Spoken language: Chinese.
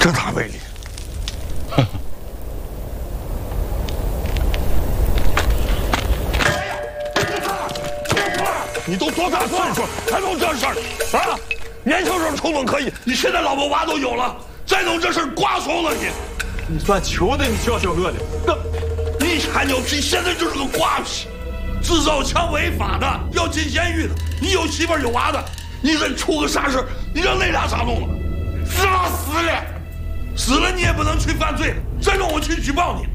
这大威力！哼！你都多大岁数还弄这事儿啊？年轻时候冲动可以，你现在老婆娃都有了，再弄这事儿刮怂了你！ 你算求的，你教教我的。 你还牛皮，现在就是个瓜皮！制造枪违法的，要进监狱的，你有媳妇有娃的，你再出个啥事，你让那俩咋弄了？死了，死了你也不能去犯罪，再弄我去举报你。